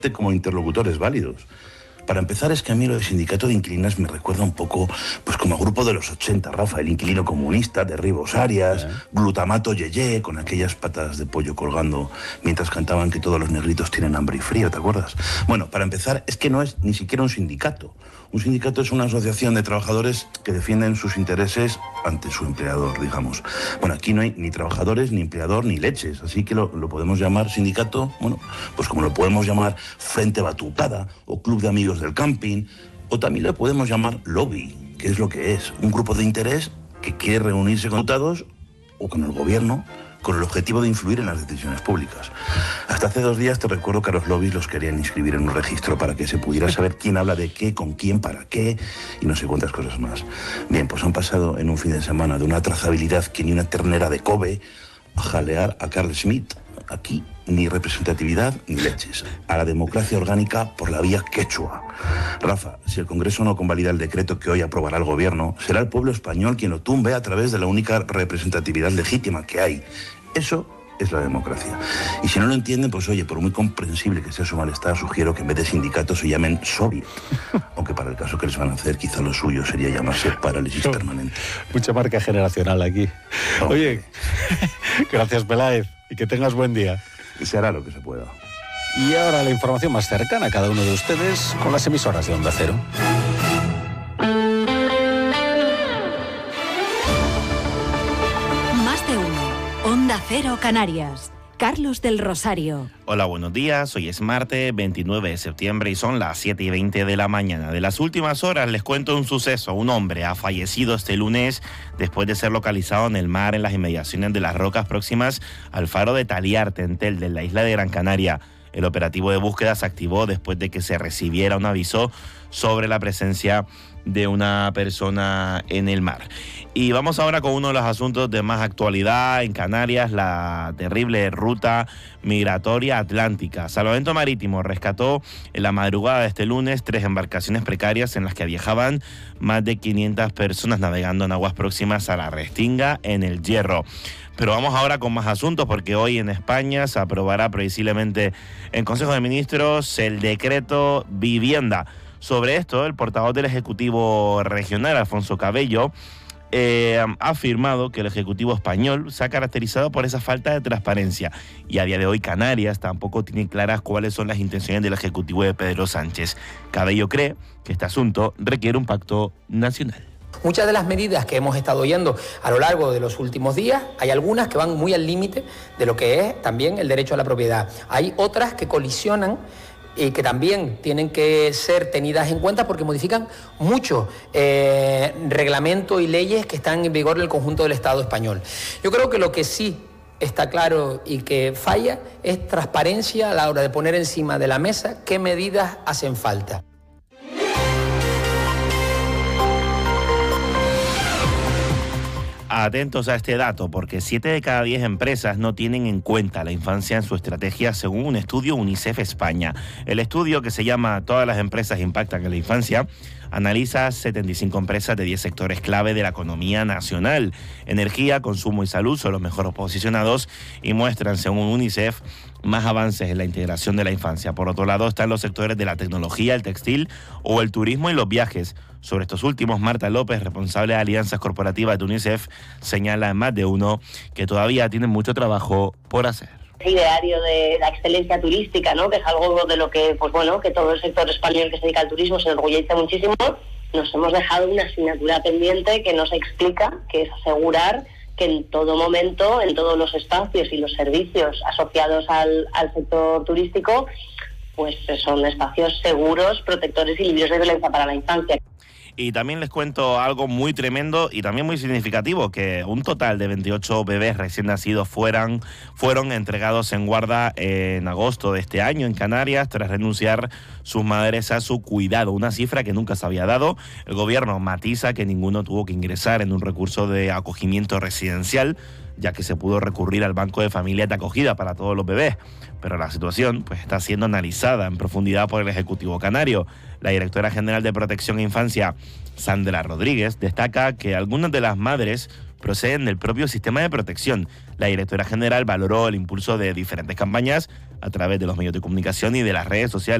como interlocutores válidos. Para empezar, es que a mí lo del sindicato de inquilinos me recuerda un poco pues como a grupo de los 80, Rafa, el inquilino comunista, de Ribos Arias, Glutamato Yeye, con aquellas patas de pollo colgando mientras cantaban que todos los negritos tienen hambre y frío, ¿te acuerdas? Bueno, para empezar, es que no es ni siquiera un sindicato. Un sindicato es una asociación de trabajadores que defienden sus intereses ante su empleador, digamos. Bueno, aquí no hay ni trabajadores, ni empleador, ni leches, así que lo podemos llamar sindicato, bueno, pues como lo podemos llamar Frente Batucada o Club de Amigos del Camping, o también lo podemos llamar lobby, que es lo que es, un grupo de interés que quiere reunirse con diputados o con el gobierno con el objetivo de influir en las decisiones públicas. Hasta hace 2 días te recuerdo que a los lobbies los querían inscribir en un registro para que se pudiera saber quién habla de qué, con quién, para qué y no sé cuántas cosas más. Bien, pues han pasado en un fin de semana de una trazabilidad que ni una ternera de Kobe a jalear a Carl Schmitt. Aquí ni representatividad ni leches. A la democracia orgánica por la vía quechua. Rafa, si el Congreso no convalida el decreto que hoy aprobará el Gobierno, será el pueblo español quien lo tumbe a través de la única representatividad legítima que hay. Eso es la democracia. Y si no lo entienden, pues oye, por muy comprensible que sea su malestar, sugiero que en vez de sindicatos se llamen soviet. Aunque para el caso que les van a hacer, quizá lo suyo sería llamarse parálisis permanente. Mucha marca generacional aquí. Oye, gracias Peláez y que tengas buen día. Se hará lo que se pueda. Y ahora la información más cercana a cada uno de ustedes con las emisoras de Onda Cero. Más de uno. Onda Cero Canarias. Carlos del Rosario. Hola, buenos días. Hoy es martes 29 de septiembre y son las 7:20 de la mañana. De las últimas horas les cuento un suceso. Un hombre ha fallecido este lunes después de ser localizado en el mar en las inmediaciones de las rocas próximas al faro de Taliarte, en Telde, en la isla de Gran Canaria. El operativo de búsqueda se activó después de que se recibiera un aviso sobre la presencia de una persona en el mar. Y vamos ahora con uno de los asuntos de más actualidad en Canarias, la terrible ruta migratoria atlántica. Salvamento Marítimo rescató en la madrugada de este lunes 3 embarcaciones precarias en las que viajaban más de 500 personas navegando en aguas próximas a la Restinga, en el Hierro. Pero vamos ahora con más asuntos, porque hoy en España se aprobará previsiblemente en Consejo de Ministros el decreto vivienda. Sobre esto, el portavoz del Ejecutivo Regional, Alfonso Cabello, ha afirmado que el Ejecutivo español se ha caracterizado por esa falta de transparencia y a día de hoy Canarias tampoco tiene claras cuáles son las intenciones del Ejecutivo de Pedro Sánchez. Cabello cree que este asunto requiere un pacto nacional. Muchas de las medidas que hemos estado oyendo a lo largo de los últimos días, hay algunas que van muy al límite de lo que es también el derecho a la propiedad. Hay otras que colisionan y que también tienen que ser tenidas en cuenta porque modifican muchos reglamentos y leyes que están en vigor en el conjunto del Estado español. Yo creo que lo que sí está claro y que falla es transparencia a la hora de poner encima de la mesa qué medidas hacen falta. Atentos a este dato, porque 7 de cada 10 empresas no tienen en cuenta la infancia en su estrategia, según un estudio UNICEF España. El estudio, que se llama Todas las empresas impactan en la infancia, analiza 75 empresas de 10 sectores clave de la economía nacional. Energía, consumo y salud son los mejores posicionados y muestran, según UNICEF, más avances en la integración de la infancia. Por otro lado, están los sectores de la tecnología, el textil o el turismo y los viajes. Sobre estos últimos, Marta López, responsable de alianzas corporativas de UNICEF, señala en Más de Uno que todavía tienen mucho trabajo por hacer. Ideario de la excelencia turística, ¿no? Que es algo de lo que, pues bueno, que todo el sector español que se dedica al turismo se enorgullece muchísimo. Nos hemos dejado una asignatura pendiente que nos explica, que es asegurar que en todo momento, en todos los espacios y los servicios asociados al sector turístico, pues son espacios seguros, protectores y libres de violencia para la infancia. Y también les cuento algo muy tremendo y también muy significativo, que un total de 28 bebés recién nacidos fueron entregados en guarda en agosto de este año en Canarias tras renunciar sus madres a su cuidado, una cifra que nunca se había dado. El gobierno matiza que ninguno tuvo que ingresar en un recurso de acogimiento residencial, ya que se pudo recurrir al Banco de Familias de Acogida para todos los bebés. Pero la situación pues está siendo analizada en profundidad por el Ejecutivo Canario. La directora general de Protección e Infancia, Sandra Rodríguez, destaca que algunas de las madres proceden del propio sistema de protección. La directora general valoró el impulso de diferentes campañas a través de los medios de comunicación y de las redes sociales.